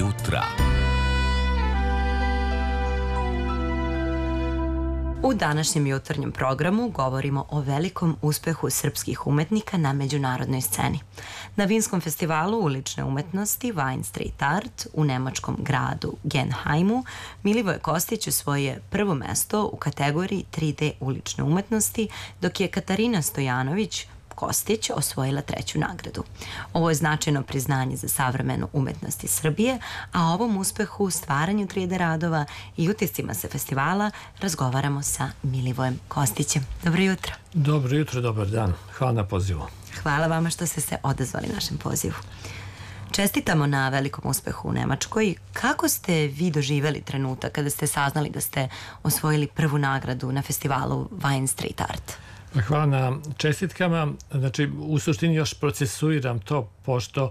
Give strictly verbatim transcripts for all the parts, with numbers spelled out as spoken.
jutra. U današnjem jutarnjem programu govorimo o velikom uspehu srpskih umetnika na međunarodnoj sceni. Na vinskom festivalu ulične umetnosti Wine Street Art u nemačkom gradu Genheimu Milivoje Kostić osvojio prvo mesto u kategoriji tri D ulične umetnosti, dok je Katarina Stojanović Kostić osvojila treću nagradu. Ovo je značajno priznanje za savremenu umetnost iz Srbije, a o ovom uspehu, stvaranju tri D radova i utiscima sa festivala razgovaramo sa Milivojem Kostićem. Dobro jutro. Dobro jutro, dobar dan. Hvala na pozivu. Hvala vama što ste se odazvali našem pozivu. Čestitamo na velikom uspehu u Nemačkoj. Kako ste vi doživeli trenutak kada ste saznali da ste osvojili prvu nagradu na festivalu Wine Street Art? Hvala na čestitkama. Znači, u suštini još procesuiram to, pošto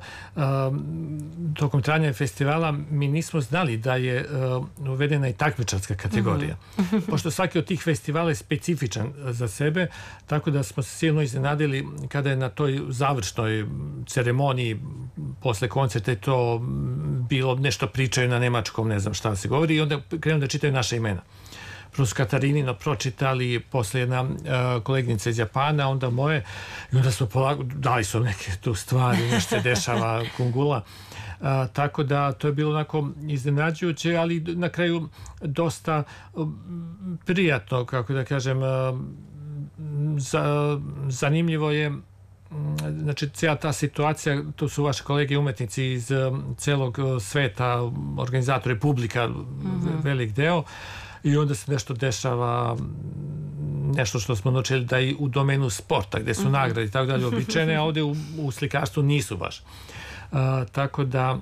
um, tokom trajanja festivala mi nismo znali da je uh, uvedena i takmičarska kategorija. Mm-hmm. Pošto svaki od tih festivala je specifičan za sebe, tako da smo se silno iznenadili kada je na toj završnoj ceremoniji posle koncerta je to bilo nešto pričaju na nemačkom, ne znam šta se govori, i onda krenu da čitaju naše imena. Prvo su Katarinino pročitali, posle jedna uh, kolegnica iz Japana, onda moje, i onda smo polako, dali su neke tu stvari, nešto se dešava, kungula. Uh, tako da to je bilo onako iznenađujuće, ali na kraju dosta uh, prijatno, kako da kažem, uh, za, zanimljivo je. Znači, cijela ta situacija, to su vaši kolege umetnici iz um, celog sveta, organizatori, publika, mm-hmm. velik deo. I onda se nešto dešava, nešto što smo naučili da i u domenu sporta, gde su mm-hmm. nagrade i tako dalje običajne, a ovde u, u slikarstvu nisu baš. A, tako da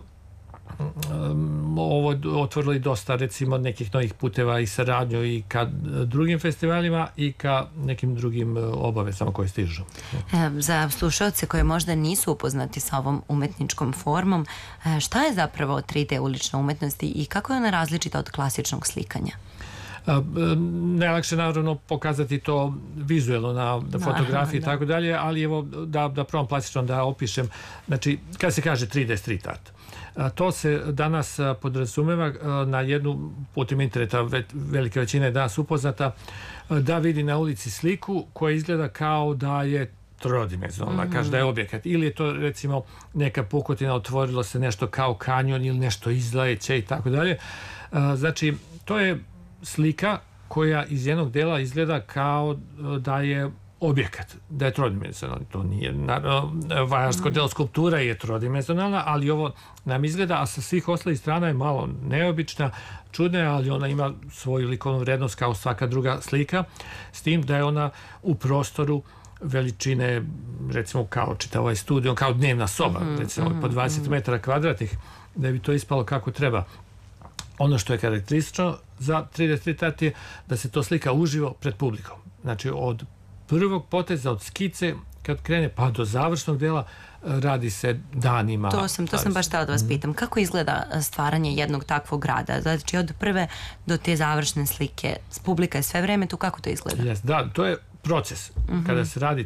um, ovo otvorili dosta, recimo, nekih novih puteva i saradnju i ka drugim festivalima i ka nekim drugim obavezama koje stižu. E, za slušalce koje možda nisu upoznati sa ovom umetničkom formom, e, šta je zapravo tri D ulična umetnost i kako je ona različita od klasičnog slikanja? A, najlakše naravno pokazati to vizuelno na, na fotografiji i tako dalje, ali evo da, da probam plastično da opišem. Znači, kada se kaže tri D street art, a, to se danas a, podrazumeva a, na jednu, putem interneta ve, velika većina je danas upoznata, a, da vidi na ulici sliku koja izgleda kao da je trodimenzionalna, mm-hmm. kaže da je objekat, ili je to recimo neka pukotina, otvorilo se nešto kao kanjon ili nešto izlajeće i tako dalje. A, znači, to je slika koja iz jednog dela izgleda kao da je objekat, da je trodimenzionalna. To nije, vajarsko delo skulptura je trodimenzionalna, ali ovo nam izgleda, a sa svih ostalih strana je malo neobična, čudna, ali ona ima svoju likovnu vrednost kao svaka druga slika, s tim da je ona u prostoru veličine, recimo kao čitav ovaj studio, kao dnevna soba, mm-hmm, recimo mm-hmm, po dvadeset metara kvadratnih, da bi to ispalo kako treba. Ono što je karakteristično za tri D street art je da se to slika uživo pred publikom. Znači, od prvog poteza, od skice, kad krene, pa do završnog dela, radi se danima. To sam, to sam baš htjela da vas pitam. Kako izgleda stvaranje jednog takvog rada? Znači, od prve do te završne slike, publika je sve vreme tu, kako to izgleda? Yes, da, to je proces. Mm-hmm. Kada se radi,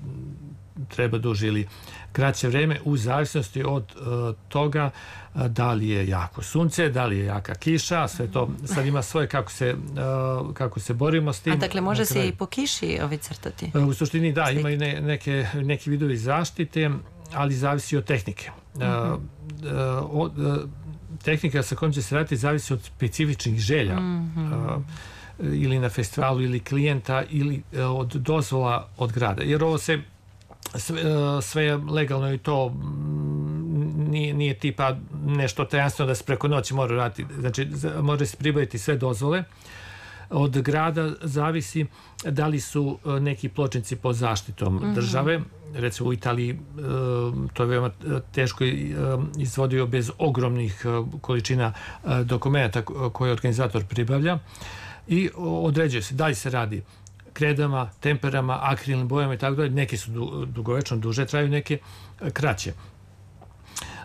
treba duže ili kraće vreme, u zavisnosti od uh, toga uh, da li je jako sunce, da li je jaka kiša, sve to sad ima svoje kako se, uh, kako se borimo s tim. A dakle, može se i po kiši ovi crtati? Uh, u suštini da, Slik. Imaju ne, neke, neki vidovi zaštite, ali zavisi od tehnike. Mm-hmm. Uh, uh, od, uh, tehnika sa kojom će se raditi zavisi od specifičnih želja. Mm-hmm. Uh, ili na festivalu, ili klijenta, ili uh, od dozvola od grada. Jer ovo se Sve, sve je legalno i to nije, nije tipa nešto tajanstveno da se preko noći mora raditi. Znači, može se pribaviti sve dozvole. Od grada zavisi da li su neki pločnici pod zaštitom mm-hmm. države. Recimo u Italiji to je veoma teško izvodio bez ogromnih količina dokumenta koje organizator pribavlja. I određuje se da li se radi kredama, temperama, akrilnim bojama i tako dalje. Neke su dugovečno duže, traju neke kraće.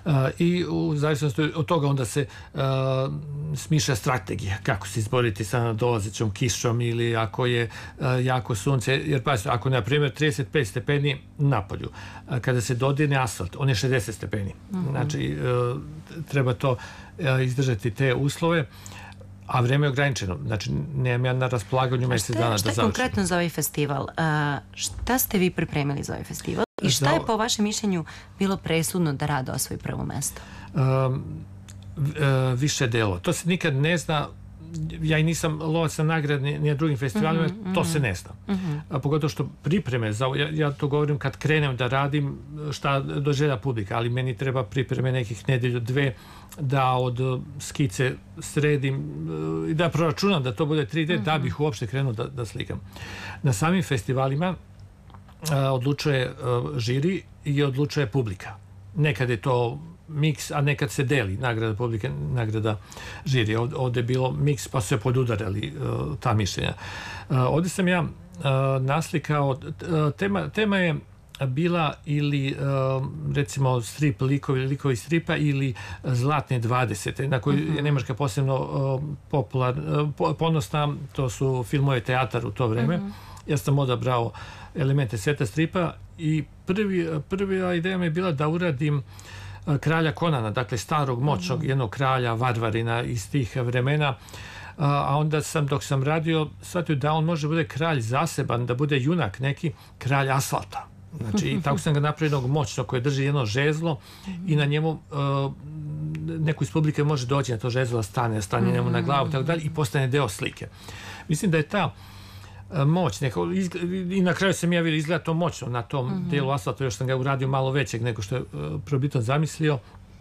I u zavisnosti od toga onda se smišlja strategija kako se izboriti sa dolazećom kišom ili ako je jako sunce, jer pa ako je na primjer trideset pet stepeni napolju, kada se dodirne asfalt, on je šezdeset stepeni. Mm-hmm. Znači, treba to izdržati te uslove, a vreme je ograničeno. Znači, nemam ja na raspolaganju mjesec dana da završim. Šta je konkretno za ovaj festival? A, šta ste vi pripremili za ovaj festival? I šta je po vašem mišljenju bilo presudno da rad osvoji prvo mesto? Um, više delo. To se nikad ne zna. Ja i nisam lovac na nagrad ni na drugim festivalima, mm-hmm, to se ne zna. Mm-hmm. A pogotovo što pripreme, za, ja, ja to govorim kad krenem da radim šta doželja publika, ali meni treba pripreme nekih nedelju, dve, da od skice sredim i da proračunam da to bude tri D, mm-hmm, da bih uopšte krenuo da, da slikam. Na samim festivalima a, odlučuje a, žiri i odlučuje publika. Nekad je to miks, a nekad se deli nagrada publike, nagrada žiri. Ovdje, ovdje je bilo miks, pa su se podudarali uh, ta mišljenja. Uh, ovdje sam ja uh, naslikao, uh, tema, tema je bila ili uh, recimo strip likovi, likovi stripa ili Zlatne dvadesete, na koju je Nemačka posebno uh, popular, uh, ponosna, to su filmove teatar u to vreme. Mm-hmm. Ja sam odabrao elemente sveta stripa i prvi, prva ideja mi je bila da uradim kralja Konana, dakle starog moćnog mm-hmm. jednog kralja Varvarina iz tih vremena, a onda sam dok sam radio shvatio da on može bude kralj zaseban, da bude junak neki kralj asfalta. Znači i tako sam ga napravio jednog moćnog koji drži jedno žezlo mm-hmm. i na njemu uh, neko iz publike može doći na to žezlo da stane, stane mm-hmm. njemu na glavu tako dalje i postane deo slike. Mislim da je ta moć, neko, i na kraju sam ja vidio izgleda to moćno na tom mm-hmm. dijelu asfalta, još sam ga uradio malo većeg nego što je uh, probitno zamislio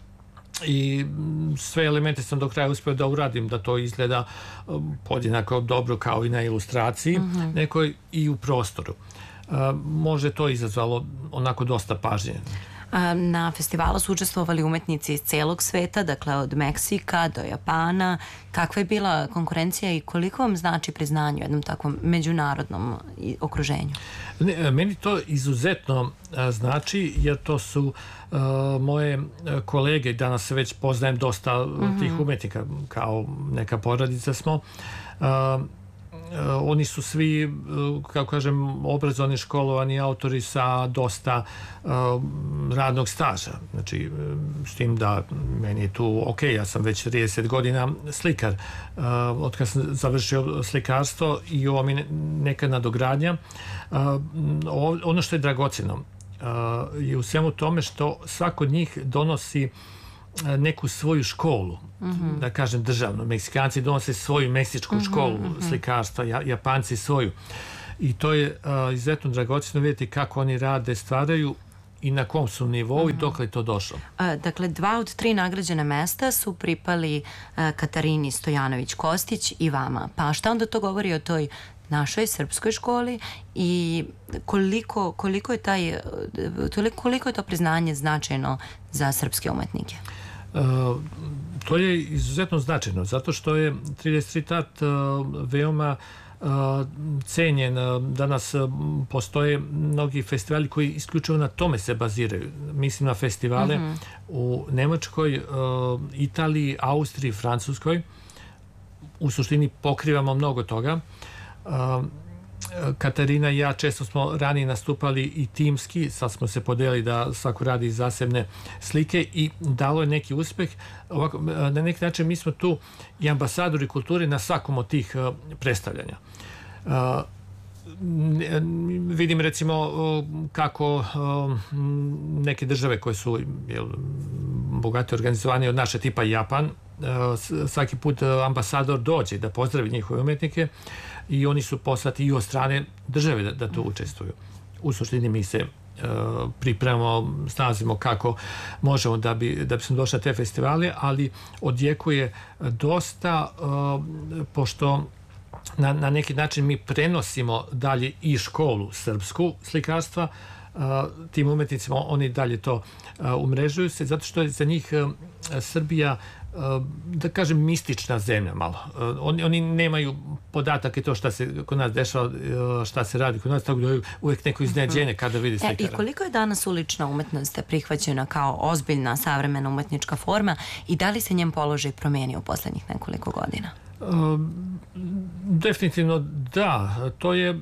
i sve elemente sam do kraja uspio da uradim da to izgleda um, podjednako dobro kao i na ilustraciji mm-hmm. nekoj i u prostoru. Uh, može to izazvalo onako dosta pažnje. Na festivalu su učestvovali umetnici iz celog sveta, dakle od Meksika do Japana. Kakva je bila konkurencija i koliko vam znači priznanje u jednom takvom međunarodnom okruženju? Ne, meni to izuzetno a, znači, jer to su a, moje kolege, danas se već poznajem dosta mm-hmm. tih umetnika, kao neka porodica smo. A, Uh, oni su svi, uh, kako kažem, obrazovani, školovani autori sa dosta uh, radnog staža. Znači, uh, s tim da meni je tu, ok, ja sam već trideset godina slikar. Uh, od kad sam završio slikarstvo i ovo mi neka nadogradnja. Uh, ono što je dragocjeno uh, je u svemu tome što svako od njih donosi neku svoju školu, mm-hmm. da kažem državno. Meksikanci donose svoju meksičku mm-hmm, školu mm-hmm. slikarstva, Japanci svoju. I to je uh, izuzetno dragocjeno vidjeti kako oni rade, stvaraju i na kom su nivou mm-hmm. i dokle je to došlo. A, dakle, dva od tri nagrađene mesta su pripali a, Katarini Stojanović-Kostić i vama. Pa šta onda to govori o toj našoj srpskoj školi i koliko, koliko je taj, koliko je to priznanje značajno za srpske umetnike? Uh, to je izuzetno značajno, zato što je tri D Street Art uh, veoma uh, cenjen. Danas uh, postoje mnogi festivali koji isključivo na tome se baziraju. Mislim na festivale mm-hmm. u Nemačkoj, uh, Italiji, Austriji, Francuskoj. U suštini pokrivamo mnogo toga. Uh, Katarina i ja često smo ranije nastupali i timski, sad smo se podelili da svako radi zasebne slike i dalo je neki uspeh. Ovako, na neki način mi smo tu i ambasadori kulture na svakom od tih uh, predstavljanja. Uh, vidim recimo uh, kako uh, neke države koje su jel, bogate organizovane od naše tipa Japan, uh, svaki put uh, ambasador dođe da pozdravi njihove umetnike i oni su poslati i od strane države da, da tu učestvuju. U suštini mi se uh, pripremamo, snalazimo kako možemo da bi, da bi smo došli na te festivale, ali odjekuje dosta, uh, pošto na, na neki način mi prenosimo dalje i školu srpsku slikarstva, uh, tim umetnicima oni dalje to uh, umrežuju se, zato što je za njih uh, Srbija, da kažem, mistična zemlja malo. Oni, oni nemaju podatake to šta se kod nas dešava, šta se radi kod nas, tako da je uvijek neko iznenađenje kada vidi slikara. E, I koliko je danas ulična umetnost prihvaćena kao ozbiljna savremena umetnička forma i da li se njen položaj promenio u poslednjih nekoliko godina? Definitivno da. To je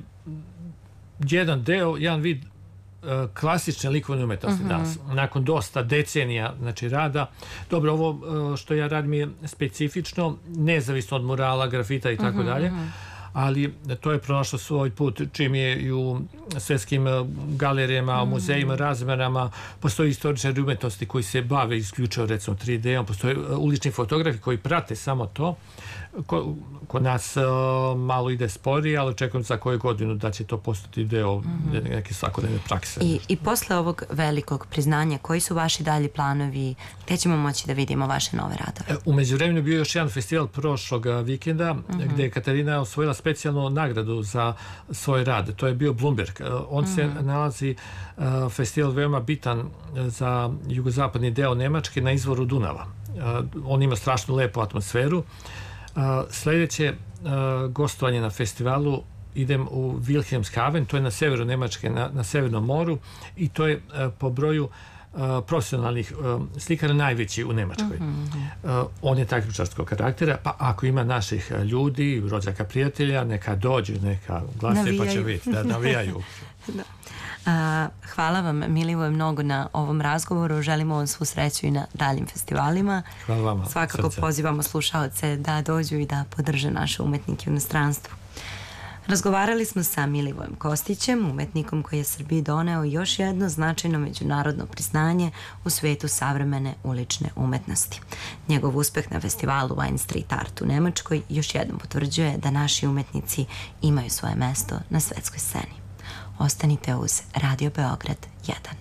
jedan deo, jedan vid klasične likovne umetnosti danas. Nakon dosta decenija, znači, rada. Dobro, ovo što ja radim je specifično, nezavisno od murala, grafita i tako dalje, ali to je pronašlo svoj put čim je i u svetskim galerijama, u muzejima, razmerama, postoji istoričari umetnosti koji se bave isključivo, recimo, tri D-om, postoje ulični fotografi koji prate samo to. Ko, kod nas uh, malo ide sporije, ali očekujem za koju godinu da će to postati deo mm-hmm. neke svakodnevne prakse. I, I posle ovog velikog priznanja, koji su vaši dalji planovi, gde ćemo moći da vidimo vaše nove radove? U međuvremenu bio još jedan festival prošlog vikenda, mm-hmm. gde je Katarina osvojila specijalnu nagradu za svoj rad. To je bio Bloomberg. On mm-hmm. se nalazi, uh, festival veoma bitan za jugozapadni deo Nemačke na izvoru Dunava. Uh, on ima strašno lepu atmosferu. Uh, sljedeće uh, gostovanje na festivalu idem u Wilhelmshaven, to je na severu Nemačke, na, na Severnom moru, i to je uh, po broju uh, profesionalnih uh, slikara najveći u Nemačkoj. Mm-hmm. Uh, on je takmičarskog karaktera, pa ako ima naših ljudi, rođaka, prijatelja, neka dođu, neka glase, pa će vidjeti da navijaju. Da. A, hvala vam, Milivoje, mnogo na ovom razgovoru. Želimo vam svu sreću i na daljim festivalima. Hvala vama. Svakako srce. Pozivamo slušaoce da dođu i da podrže naše umetnike u inostranstvu. Razgovarali smo sa Milivojem Kostićem, umetnikom koji je Srbiji doneo još jedno značajno međunarodno priznanje u svetu savremene ulične umetnosti. Njegov uspeh na festivalu Wine Street Art u Nemačkoj još jednom potvrđuje da naši umetnici imaju svoje mesto na svetskoj sceni. Ostanite uz Radio Beograd jedan.